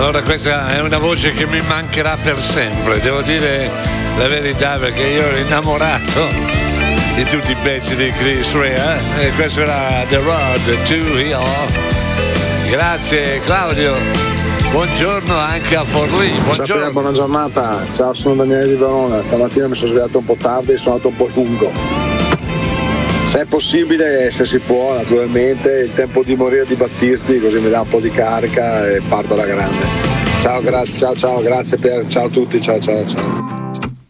Allora questa è una voce che mi mancherà per sempre, devo dire la verità, perché io ero innamorato di tutti i pezzi di Chris Rea e questo era The Road to Hell. Grazie Claudio, buongiorno anche a Forlì. Buongiorno. Buona giornata, ciao, sono Daniele di Verona. Stamattina mi sono svegliato un po' tardi e sono andato un po' lungo. Se è possibile, se si può, naturalmente, il tempo di morire di Battisti, così mi dà un po' di carica e parto alla grande. Ciao, ciao, grazie Pier, ciao a tutti, ciao.